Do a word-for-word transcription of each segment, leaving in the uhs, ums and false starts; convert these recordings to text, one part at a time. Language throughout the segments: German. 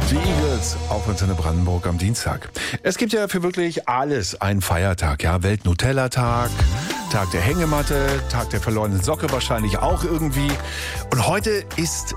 Die Eagles auf Antenne Brandenburg am Dienstag. Es gibt ja für wirklich alles einen Feiertag. Ja, Welt-Nutella-Tag, Tag der Hängematte, Tag der verlorenen Socke wahrscheinlich auch irgendwie. Und heute ist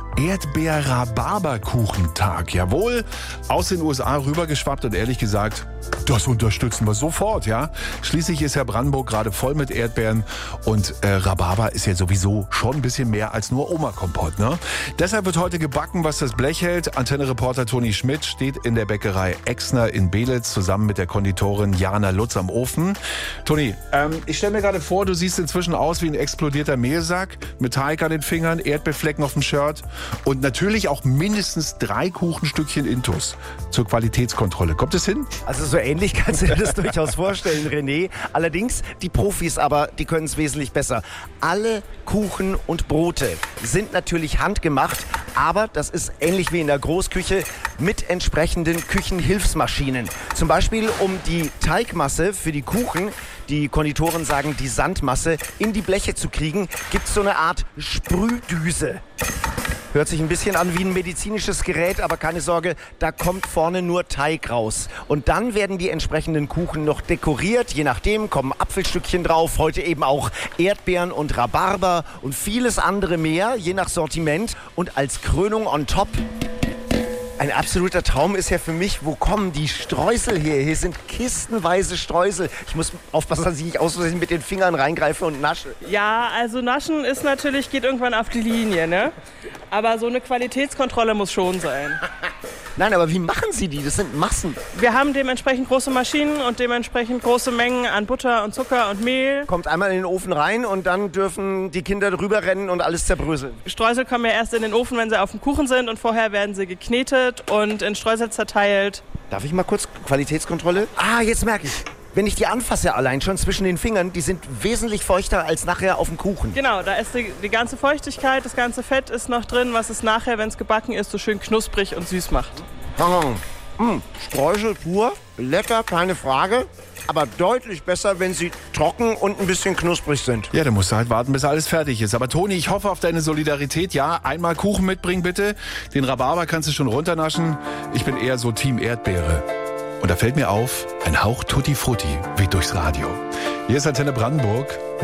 Erdbeer-Rhabarberkuchentag. Jawohl, aus den U S A rübergeschwappt und ehrlich gesagt, das unterstützen wir sofort, ja. Schließlich ist ja Brandenburg gerade voll mit Erdbeeren und äh, Rhabarber ist ja sowieso schon ein bisschen mehr als nur Oma-Kompott, ne? Deshalb wird heute gebacken, was das Blech hält. Antenne-Reporter Toni Schmidt steht in der Bäckerei Exner in Belitz zusammen mit der Konditorin Jana Lutz am Ofen. Toni, ähm, ich stelle mir gerade vor, du siehst inzwischen aus wie ein explodierter Mehlsack mit Teig an den Fingern, Erdbeerflecken auf dem Shirt und natürlich auch mindestens drei Kuchenstückchen Intus zur Qualitätskontrolle. Kommt es hin? Also so ähnlich kannst du dir das durchaus vorstellen, René. Allerdings, die Profis aber, die können es wesentlich besser. Alle Kuchen und Brote sind natürlich handgemacht, aber das ist ähnlich wie in der Großküche mit entsprechenden Küchenhilfsmaschinen. Zum Beispiel, um die Teigmasse für die Kuchen, die Konditoren sagen die Sandmasse, in die Bleche zu kriegen, gibt es so eine Art Sprühdüse. Hört sich ein bisschen an wie ein medizinisches Gerät, aber keine Sorge, da kommt vorne nur Teig raus. Und dann werden die entsprechenden Kuchen noch dekoriert. Je nachdem kommen Apfelstückchen drauf, heute eben auch Erdbeeren und Rhabarber und vieles andere mehr, je nach Sortiment. Und als Krönung on top, ein absoluter Traum ist ja für mich, wo kommen die Streusel her? Hier sind kistenweise Streusel. Ich muss aufpassen, dass ich nicht aus Versehen mit den Fingern reingreife und nasche. Ja, also naschen ist natürlich, geht irgendwann auf die Linie, ne? Aber so eine Qualitätskontrolle muss schon sein. Nein, aber wie machen Sie die? Das sind Massen. Wir haben dementsprechend große Maschinen und dementsprechend große Mengen an Butter und Zucker und Mehl. Kommt einmal in den Ofen rein und dann dürfen die Kinder drüber rennen und alles zerbröseln. Streusel kommen ja erst in den Ofen, wenn sie auf dem Kuchen sind und vorher werden sie geknetet und in Streusel zerteilt. Darf ich mal kurz Qualitätskontrolle? Ah, jetzt merke ich. Wenn ich die anfasse allein schon zwischen den Fingern, die sind wesentlich feuchter als nachher auf dem Kuchen. Genau, da ist die, die ganze Feuchtigkeit, das ganze Fett ist noch drin, was es nachher, wenn es gebacken ist, so schön knusprig und süß macht. Mmh, Streusel pur, lecker, keine Frage. Aber deutlich besser, wenn sie trocken und ein bisschen knusprig sind. Ja, dann musst du halt warten, bis alles fertig ist. Aber Toni, ich hoffe auf deine Solidarität. Ja, einmal Kuchen mitbringen bitte. Den Rhabarber kannst du schon runternaschen. Ich bin eher so Team Erdbeere. Und da fällt mir auf, ein Hauch Tutti Frutti weht durchs Radio. Hier ist Antenne Brandenburg.